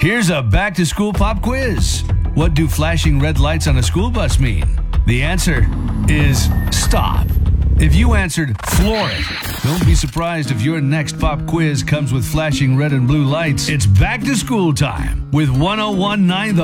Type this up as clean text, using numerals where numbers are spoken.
Here's a back-to-school pop quiz. What do flashing red lights on a school bus mean? The answer is stop. If you answered floor it, don't be surprised if your next pop quiz comes with flashing red and blue lights. It's back to school time with 101.9 The